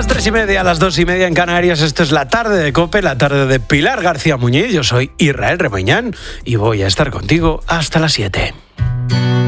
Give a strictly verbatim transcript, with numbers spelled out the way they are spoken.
las tres y media, a las dos y media en Canarias. Esto es la tarde de COPE, la tarde de Pilar García Muñiz. Yo soy Israel Remeñán y voy a estar contigo hasta las siete.